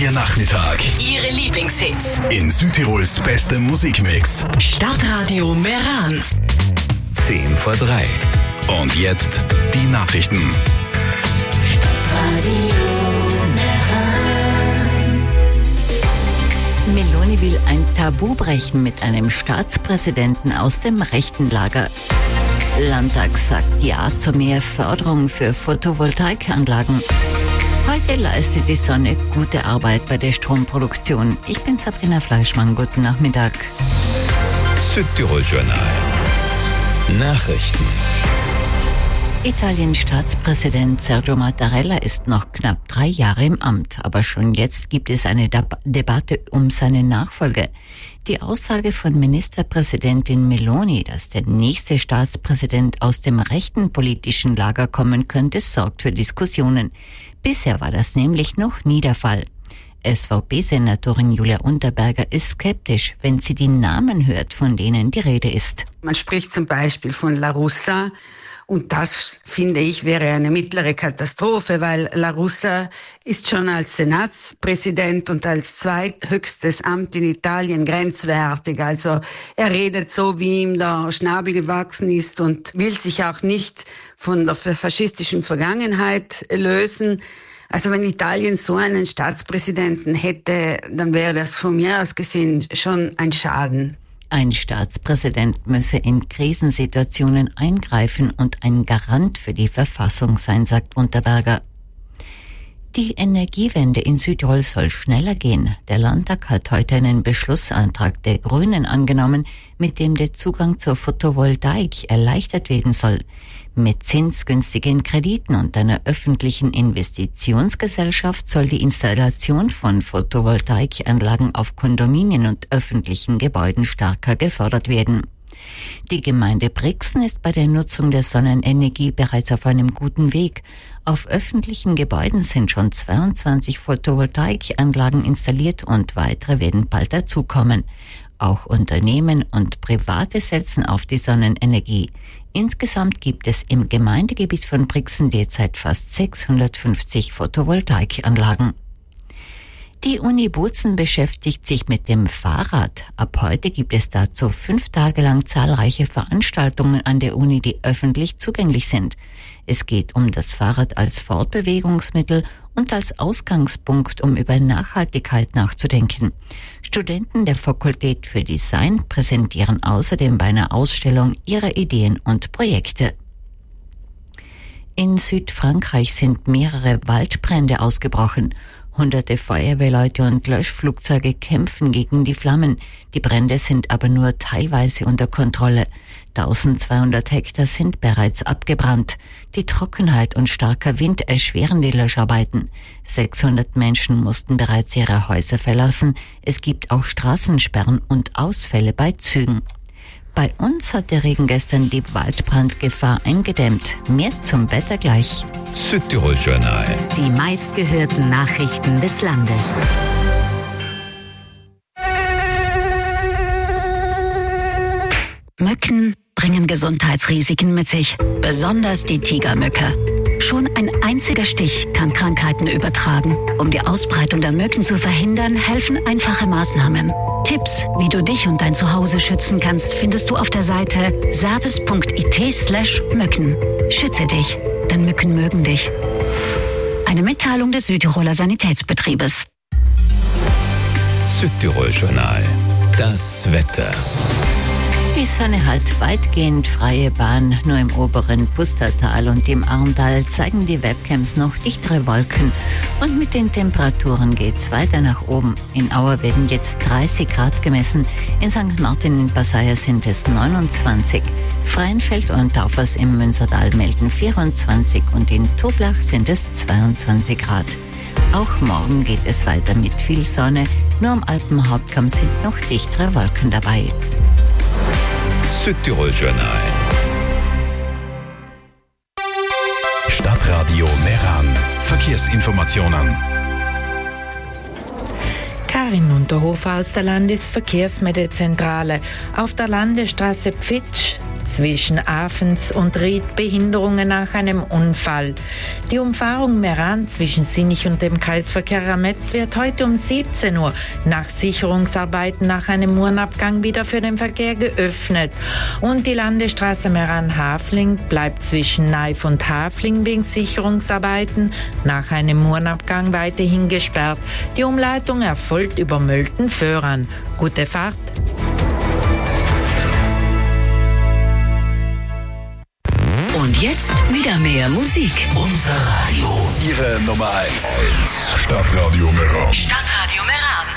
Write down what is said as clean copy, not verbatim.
Ihr Nachmittag. Ihre Lieblingshits. In Südtirols bestem Musikmix. Stadtradio Meran. 10 vor 3. Und jetzt die Nachrichten. Meloni will ein Tabu brechen mit einem Staatspräsidenten aus dem rechten Lager. Landtag sagt Ja zu mehr Förderung für Photovoltaikanlagen. Heute leistet die Sonne gute Arbeit bei der Stromproduktion. Ich bin Sabrina Fleischmann. Guten Nachmittag. Südtirol Journal. Nachrichten. Italiens Staatspräsident Sergio Mattarella ist noch knapp 3 Jahre im Amt, aber schon jetzt gibt es eine Debatte um seine Nachfolge. Die Aussage von Ministerpräsidentin Meloni, dass der nächste Staatspräsident aus dem rechten politischen Lager kommen könnte, sorgt für Diskussionen. Bisher war das nämlich noch nie der Fall. SVP-Senatorin Julia Unterberger ist skeptisch, wenn sie die Namen hört, von denen die Rede ist. Man spricht zum Beispiel von La Russa. Und das, finde ich, wäre eine mittlere Katastrophe, weil La Russa ist schon als Senatspräsident und als zweithöchstes Amt in Italien grenzwertig. Also er redet so, wie ihm der Schnabel gewachsen ist und will sich auch nicht von der faschistischen Vergangenheit lösen. Also wenn Italien so einen Staatspräsidenten hätte, dann wäre das von mir aus gesehen schon ein Schaden. Ein Staatspräsident müsse in Krisensituationen eingreifen und ein Garant für die Verfassung sein, sagt Unterberger. Die Energiewende in Südtirol soll schneller gehen. Der Landtag hat heute einen Beschlussantrag der Grünen angenommen, mit dem der Zugang zur Photovoltaik erleichtert werden soll. Mit zinsgünstigen Krediten und einer öffentlichen Investitionsgesellschaft soll die Installation von Photovoltaikanlagen auf Kondominien und öffentlichen Gebäuden stärker gefördert werden. Die Gemeinde Brixen ist bei der Nutzung der Sonnenenergie bereits auf einem guten Weg. Auf öffentlichen Gebäuden sind schon 22 Photovoltaikanlagen installiert und weitere werden bald dazukommen. Auch Unternehmen und Private setzen auf die Sonnenenergie. Insgesamt gibt es im Gemeindegebiet von Brixen derzeit fast 650 Photovoltaikanlagen. Die Uni Bozen beschäftigt sich mit dem Fahrrad. Ab heute gibt es dazu 5 Tage lang zahlreiche Veranstaltungen an der Uni, die öffentlich zugänglich sind. Es geht um das Fahrrad als Fortbewegungsmittel und als Ausgangspunkt, um über Nachhaltigkeit nachzudenken. Studenten der Fakultät für Design präsentieren außerdem bei einer Ausstellung ihre Ideen und Projekte. In Südfrankreich sind mehrere Waldbrände ausgebrochen. Hunderte Feuerwehrleute und Löschflugzeuge kämpfen gegen die Flammen. Die Brände sind aber nur teilweise unter Kontrolle. 1200 Hektar sind bereits abgebrannt. Die Trockenheit und starker Wind erschweren die Löscharbeiten. 600 Menschen mussten bereits ihre Häuser verlassen. Es gibt auch Straßensperren und Ausfälle bei Zügen. Bei uns hat der Regen gestern die Waldbrandgefahr eingedämmt. Mehr zum Wetter gleich. Südtirol Journal. Die meistgehörten Nachrichten des Landes. Mücken bringen Gesundheitsrisiken mit sich, besonders die Tigermücke. Schon ein einziger Stich kann Krankheiten übertragen. Um die Ausbreitung der Mücken zu verhindern, helfen einfache Maßnahmen. Tipps, wie du dich und dein Zuhause schützen kannst, findest du auf der Seite service.it/Mücken. Schütze dich, denn Mücken mögen dich. Eine Mitteilung des Südtiroler Sanitätsbetriebes. Südtirol Journal. Das Wetter. Die Sonne hat weitgehend freie Bahn, nur im oberen Pustertal und im Arndal zeigen die Webcams noch dichtere Wolken und mit den Temperaturen geht's weiter nach oben. In Auer werden jetzt 30 Grad gemessen, in St. Martin in Passaia sind es 29, Freienfeld und Taufers im Münstertal melden 24 und in Toblach sind es 22 Grad. Auch morgen geht es weiter mit viel Sonne, nur am Alpenhauptkamm sind noch dichtere Wolken dabei. Südtirol Journal. Stadtradio Meran. Verkehrsinformationen. Karin Unterhofer aus der Landesverkehrsmittelzentrale. Auf der Landesstraße Pfitsch zwischen Afens und Ried Behinderungen nach einem Unfall. Die Umfahrung Meran zwischen Sinich und dem Kreisverkehr Rametz wird heute um 17 Uhr nach Sicherungsarbeiten nach einem Murenabgang wieder für den Verkehr geöffnet. Und die Landesstraße Meran-Hafling bleibt zwischen Naif und Hafling wegen Sicherungsarbeiten nach einem Murenabgang weiterhin gesperrt. Die Umleitung erfolgt über Mölten-Föhren. Gute Fahrt! Und jetzt wieder mehr Musik. Unser Radio. Ihre Nummer 1. Stadtradio Meran. Stadtradio Meran.